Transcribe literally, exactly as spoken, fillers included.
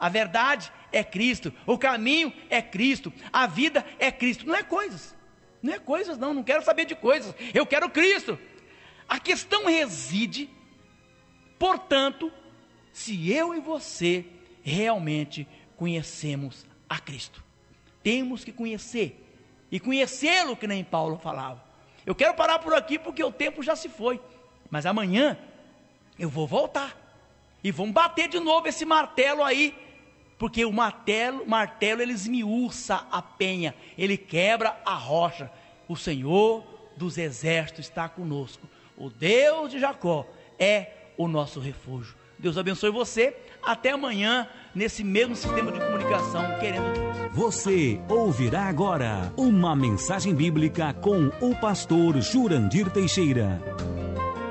A verdade é Cristo, o caminho é Cristo, a vida é Cristo. Não é coisas, não é coisas não, não quero saber de coisas, eu quero Cristo. A questão reside, portanto, se eu e você realmente conhecemos a Cristo. Temos que conhecer, e conhecê-lo, que nem Paulo falava. Eu quero parar por aqui porque o tempo já se foi, mas amanhã eu vou voltar, e vamos bater de novo esse martelo aí, porque o martelo, martelo ele esmiuça a penha, ele quebra a rocha. O Senhor dos exércitos está conosco, o Deus de Jacó é o nosso refúgio. Deus abençoe você, até amanhã, nesse mesmo sistema de comunicação, querendo Deus. Você ouvirá agora uma mensagem bíblica com o pastor Jurandir Teixeira.